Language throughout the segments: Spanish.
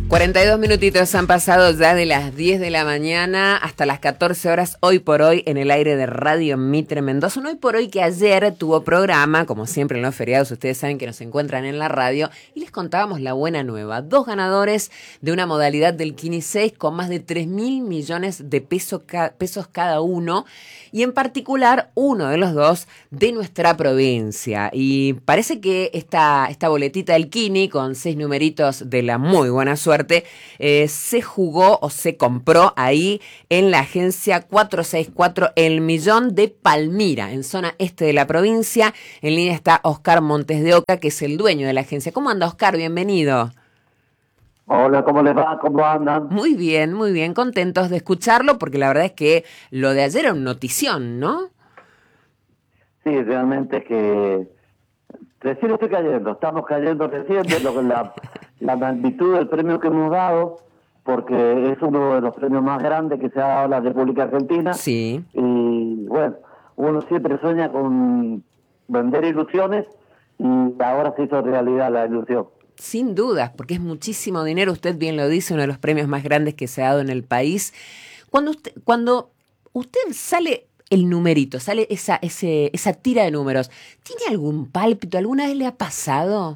42 minutitos han pasado ya de las 10 de la mañana hasta las 14 horas, hoy por hoy, en el aire de Radio Mitre Mendoza. Un hoy por hoy que ayer tuvo programa, como siempre en los feriados, ustedes saben que nos encuentran en la radio, y les contábamos la buena nueva. 2 ganadores de una modalidad del Kini 6 con más de 3.000 millones de pesos cada uno, y en particular uno de los 2 de nuestra provincia. Y parece que esta boletita del Kini, con 6 numeritos de la muy buena suerte, se jugó o se compró ahí en la agencia 464 El Millón de Palmira, en zona este de la provincia. En línea está Oscar Montes de Oca, que es el dueño de la agencia. ¿Cómo anda, Oscar? Bienvenido. Hola, ¿cómo les va? ¿Cómo andan? Muy bien, contentos de escucharlo, porque la verdad es que lo de ayer era una notición, ¿no? Sí, realmente es que recién estoy cayendo, estamos cayendo recién de la magnitud del premio que hemos dado, porque es uno de los premios más grandes que se ha dado en la República Argentina. Sí. Y bueno, uno siempre sueña con vender ilusiones y ahora se hizo realidad la ilusión. Sin dudas, porque es muchísimo dinero, usted bien lo dice, uno de los premios más grandes que se ha dado en el país. Cuando usted sale el numerito, sale esa tira de números, ¿tiene algún pálpito? ¿Alguna vez le ha pasado?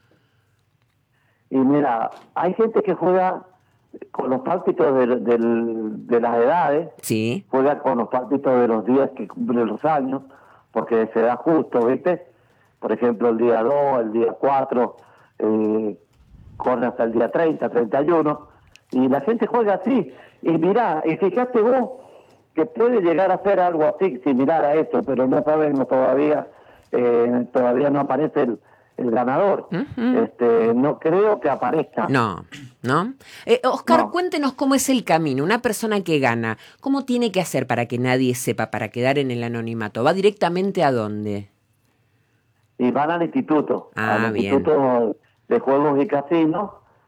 Y mira, hay gente que juega con los pálpitos de las edades, sí, juega con los pálpitos de los días que cumplen los años, porque se da justo, ¿viste? Por ejemplo, el día 2, el día 4, corre hasta el día 30, 31, y la gente juega así. Y mirá, y fíjate vos que puede llegar a ser algo así similar a eso, pero no sabemos todavía, todavía no aparece el ganador. Uh-huh. No creo que aparezca. No. Oscar, No. Cuéntenos cómo es el camino. Una persona que gana, ¿cómo tiene que hacer para que nadie sepa, para quedar en el anonimato? ¿Va directamente a dónde? Y van al instituto, bien. Instituto de Juegos y Casinos.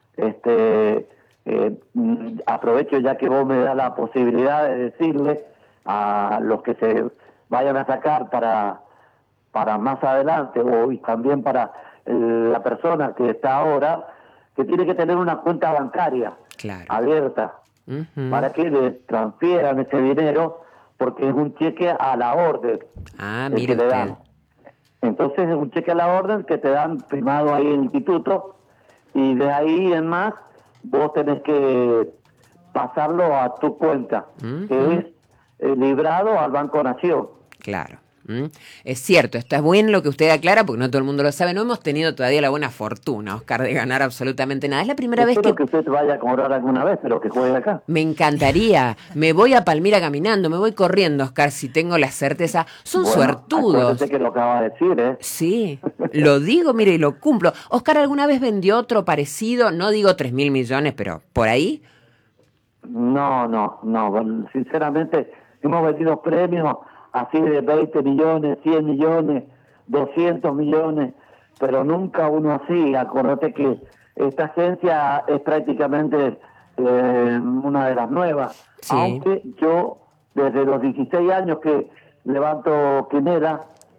Aprovecho ya que vos me das la posibilidad de decirle a los que se vayan a sacar para más adelante, y también para la persona que está ahora, que tiene que tener una cuenta bancaria abierta, uh-huh, para que le transfieran ese dinero, porque es un cheque a la orden mire que le usted. dan. Entonces es un cheque a la orden que te dan firmado ahí en el instituto, y de ahí en más vos tenés que pasarlo a tu cuenta, uh-huh, que es librado al Banco Nación. Claro. Es cierto, está bien lo que usted aclara, porque no todo el mundo lo sabe. No hemos tenido todavía la buena fortuna, Oscar, de ganar absolutamente nada. Es la primera vez que usted vaya a cobrar alguna vez, pero que juegue acá. Me encantaría. Me voy a Palmira caminando, me voy corriendo, Oscar, si tengo la certeza. Son suertudos. Acuérdate que lo acaba de decir, ¿eh? Sí, lo digo, mire, y lo cumplo. Oscar, ¿alguna vez vendió otro parecido? No digo 3.000 millones, pero ¿por ahí? No. Sinceramente, hemos vendido premios así de 20 millones, 100 millones, 200 millones, pero nunca uno así. Acordate que esta agencia es prácticamente una de las nuevas, sí, aunque yo desde los 16 años que levanto quinela,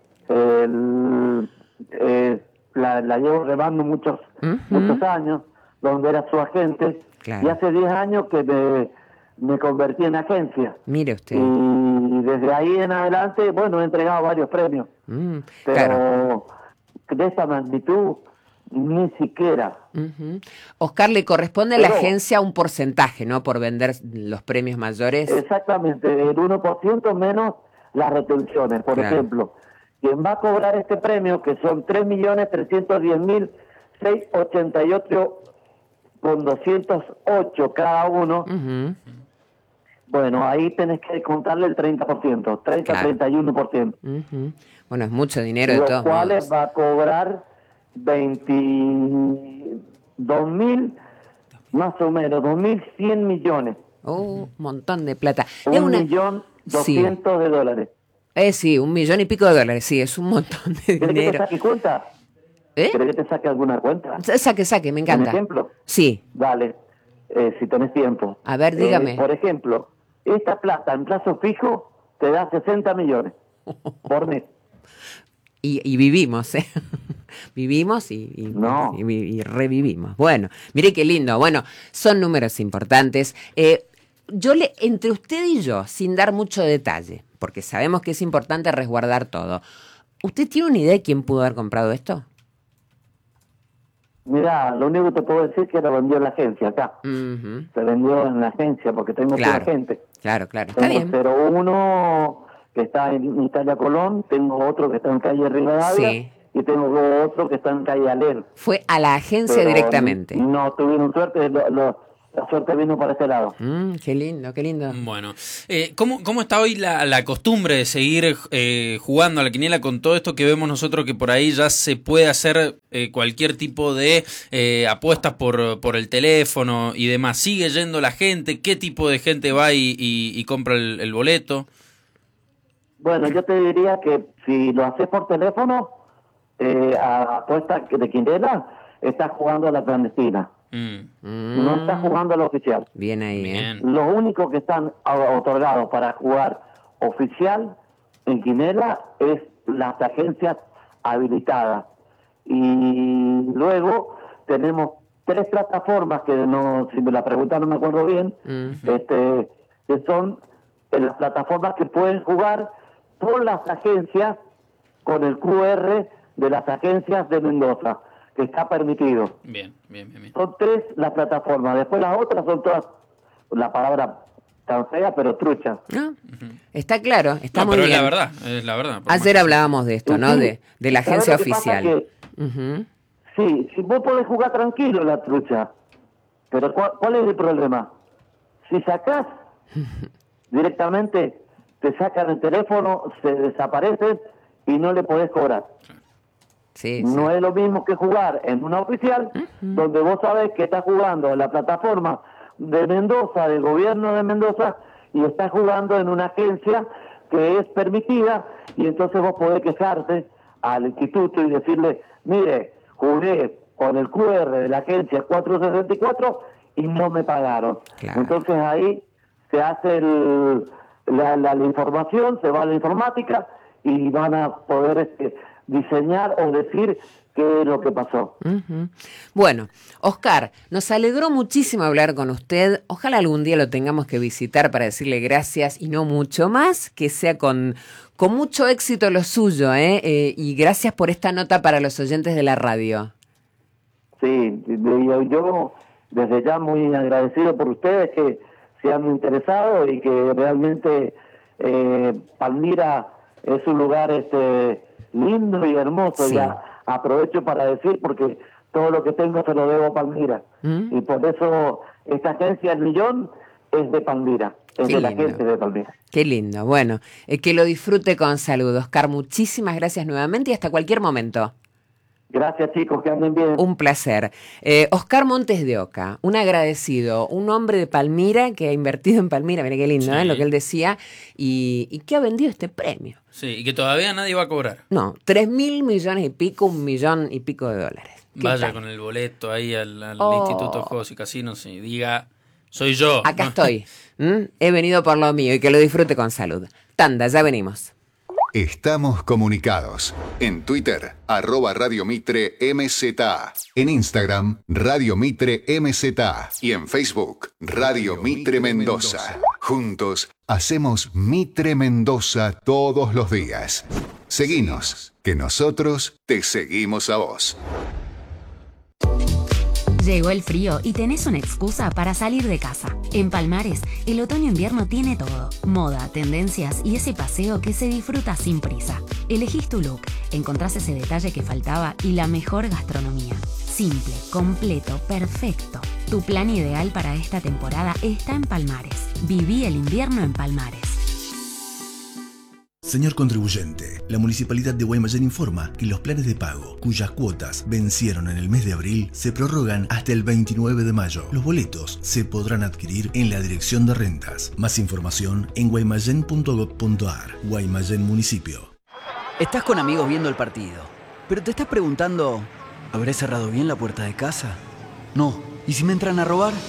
la llevo remando muchos años, donde era su agente, y hace 10 años que me convertí en agencia. Mire usted. Y desde ahí en adelante, he entregado varios premios. Pero de esta magnitud, ni siquiera. Uh-huh. Oscar, le corresponde a la agencia un porcentaje, ¿no? Por vender los premios mayores. Exactamente, el 1% menos las retenciones. Por ejemplo, quien va a cobrar este premio, que son 3.310.688,208 cada uno, ahí tenés que contarle el 30%, 31%. Uh-huh. Bueno, es mucho dinero de todos modos. Los cuales va a cobrar 22.000, más o menos, 2.100 millones. Un montón de plata. 1.200.000 de dólares. Sí, 1 millón y pico de dólares, sí, es un montón de dinero. ¿Querés que te saque cuenta? ¿Querés que te saque alguna cuenta? Saque, me encanta. ¿Un ejemplo? Sí. Dale, si tenés tiempo. A ver, dígame. Por ejemplo, esta plata en plazo fijo te da 60 millones por mes. Y vivimos, ¿eh? Vivimos y revivimos. Bueno, mire qué lindo. Bueno, son números importantes. Entre usted y yo, sin dar mucho detalle, porque sabemos que es importante resguardar todo, ¿usted tiene una idea de quién pudo haber comprado esto? Mirá, lo único que te puedo decir es que lo vendió en la agencia acá. Uh-huh. Se vendió en la agencia porque tengo Claro, pura gente. claro, está bien. Tengo 01 que está en Italia Colón, tengo otro que está en calle Rivadavia, Sí. y tengo otro que está en calle Alén. Fue a la agencia Pero directamente. No tuvieron suerte, la suerte vino para este lado. Qué lindo, qué lindo. Bueno, ¿cómo está hoy la costumbre de seguir jugando a la quiniela con todo esto que vemos nosotros, que por ahí ya se puede hacer cualquier tipo de apuestas por el teléfono y demás? ¿Sigue yendo la gente? ¿Qué tipo de gente va y compra el boleto? Bueno, yo te diría que si lo haces por teléfono, a apuesta de quiniela, estás jugando a la clandestina. No estás jugando a la oficial. Bien ahí, Bien. Los únicos que están otorgados para jugar oficial en quinela es las agencias habilitadas. Y luego tenemos 3 plataformas que no, si me la preguntan no me acuerdo bien, que son las plataformas que pueden jugar por las agencias con el QR de las agencias de Mendoza, que está permitido. Bien. Son 3 las plataformas. Después las otras son todas, la palabra tan fea, pero trucha. ¿No? Está claro, está muy pero bien. es la verdad. Ayer hablábamos de esto, ¿no? Sí. De la agencia ¿Sabes lo que pasa? oficial. Que, sí, si vos podés jugar tranquilo en la trucha, pero ¿cuál es el problema? Si sacás directamente, te sacan el teléfono, se desaparecen y no le podés cobrar. Sí. No es lo mismo que jugar en una oficial, donde vos sabés que estás jugando en la plataforma de Mendoza, del gobierno de Mendoza, y estás jugando en una agencia que es permitida, y entonces vos podés quejarte al instituto y decirle, mire, jugué con el QR de la agencia 464 y no me pagaron. Claro. Entonces ahí se hace la información, se va a la informática y van a poder diseñar o decir qué es lo que pasó. Bueno, Oscar, nos alegró muchísimo hablar con usted. Ojalá algún día lo tengamos que visitar para decirle gracias y no mucho más, que sea con mucho éxito lo suyo, y gracias por esta nota para los oyentes de la radio. Sí, yo desde ya muy agradecido por ustedes que se han interesado y que realmente Palmira es un lugar lindo y hermoso. Sí. Ya aprovecho para decir, porque todo lo que tengo se lo debo a Palmira. Y por eso esta agencia El Millón es de Palmira, es Qué de la lindo. gente de Palmira. Qué lindo. Bueno, que lo disfrute con salud. Oscar, muchísimas gracias nuevamente y hasta cualquier momento. Gracias, chicos, que anden bien. Un placer. Oscar Montes de Oca, un agradecido, un hombre de Palmira que ha invertido en Palmira, mira qué lindo, Sí. lo que él decía, y que ha vendido este premio. Sí, y que todavía nadie va a cobrar. No, 3.000 millones y pico, $1 millón y pico de dólares. ¿Qué Vaya tal? con el boleto ahí al Oh. Instituto de Juegos y Casinos y diga, soy yo. Acá estoy. He venido por lo mío y que lo disfrute con salud. Tanda, ya venimos. Estamos comunicados. En Twitter, @Radio Mitre MZA. En Instagram, Radio Mitre MZA. Y en Facebook, Radio Mitre Mendoza. Juntos, hacemos Mitre Mendoza todos los días. Seguinos, que nosotros te seguimos a vos. Llegó el frío y tenés una excusa para salir de casa. En Palmares, el otoño-invierno tiene todo. Moda, tendencias y ese paseo que se disfruta sin prisa. Elegís tu look, encontrás ese detalle que faltaba y la mejor gastronomía. Simple, completo, perfecto. Tu plan ideal para esta temporada está en Palmares. Viví el invierno en Palmares. Señor contribuyente, la Municipalidad de Guaymallén informa que los planes de pago, cuyas cuotas vencieron en el mes de abril, se prorrogan hasta el 29 de mayo. Los boletos se podrán adquirir en la Dirección de Rentas. Más información en guaymallén.gov.ar. Guaymallén Municipio. Estás con amigos viendo el partido, pero te estás preguntando, ¿habré cerrado bien la puerta de casa? No. ¿Y si me entran a robar?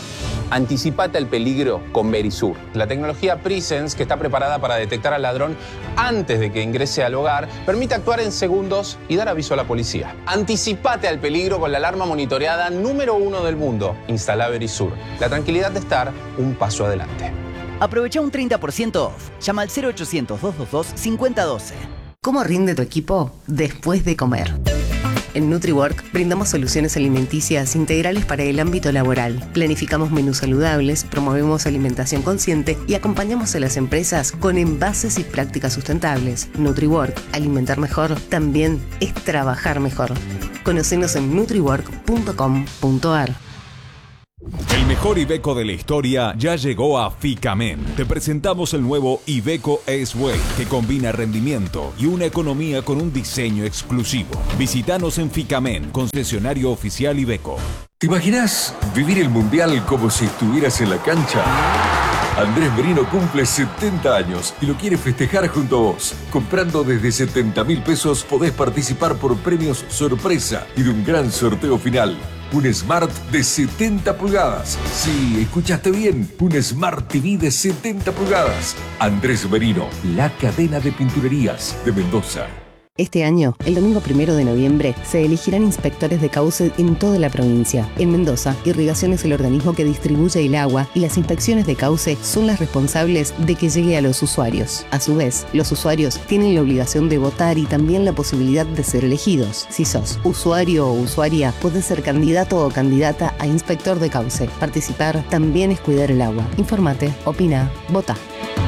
Anticipate al peligro con Verisur, la tecnología Presence que está preparada para detectar al ladrón antes de que ingrese al hogar, permite actuar en segundos y dar aviso a la policía. Anticipate al peligro con la alarma monitoreada número 1 del mundo. Instala Verisur, la tranquilidad de estar un paso adelante. Aprovecha un 30% off. Llama al 0800-222-5012. ¿Cómo rinde tu equipo después de comer? En NutriWork brindamos soluciones alimenticias integrales para el ámbito laboral. Planificamos menús saludables, promovemos alimentación consciente y acompañamos a las empresas con envases y prácticas sustentables. NutriWork, alimentar mejor, también es trabajar mejor. Conocenos en nutriwork.com.ar. El mejor Iveco de la historia ya llegó a Ficamen. Te presentamos el nuevo Iveco S-Way, que combina rendimiento y una economía con un diseño exclusivo. Visítanos en Ficamen, concesionario oficial Iveco. ¿Te imaginas vivir el Mundial como si estuvieras en la cancha? Andrés Merino cumple 70 años y lo quiere festejar junto a vos. Comprando desde 70.000 pesos podés participar por premios sorpresa y de un gran sorteo final. Un Smart de 70 pulgadas. Sí, escuchaste bien. Un Smart TV de 70 pulgadas. Andrés Merino, la cadena de pinturerías de Mendoza. Este año, el domingo 1 de noviembre, se elegirán inspectores de cauce en toda la provincia. En Mendoza, Irrigación es el organismo que distribuye el agua y las inspecciones de cauce son las responsables de que llegue a los usuarios. A su vez, los usuarios tienen la obligación de votar y también la posibilidad de ser elegidos. Si sos usuario o usuaria, podés ser candidato o candidata a inspector de cauce. Participar también es cuidar el agua. Infórmate, opina, vota.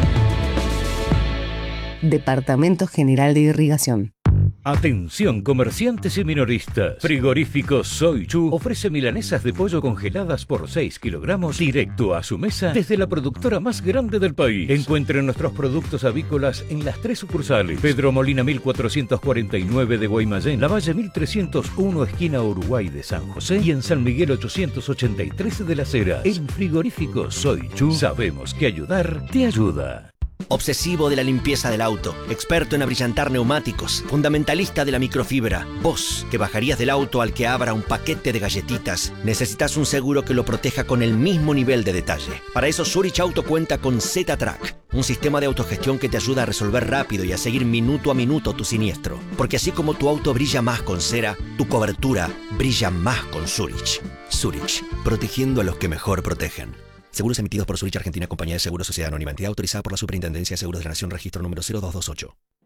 Departamento General de Irrigación. Atención comerciantes y minoristas. Frigorífico Soy Chu ofrece milanesas de pollo congeladas por 6 kilogramos directo a su mesa desde la productora más grande del país. Encuentren nuestros productos avícolas en las 3 sucursales: Pedro Molina 1449 de Guaymallén, Lavalle 1301 esquina Uruguay de San José y en San Miguel 883 de Las Heras. En Frigorífico Soy Chu sabemos que ayudar te ayuda. Obsesivo de la limpieza del auto, experto en abrillantar neumáticos, fundamentalista de la microfibra. Vos, que bajarías del auto al que abra un paquete de galletitas, necesitas un seguro que lo proteja con el mismo nivel de detalle. Para eso Zurich Auto cuenta con Z-Track, un sistema de autogestión que te ayuda a resolver rápido y a seguir minuto a minuto tu siniestro. Porque así como tu auto brilla más con cera, tu cobertura brilla más con Zurich. Zurich, protegiendo a los que mejor protegen. Seguros emitidos por Zurich Argentina, Compañía de Seguros Sociedad Anónima, entidad autorizada por la Superintendencia de Seguros de la Nación, registro número 0228.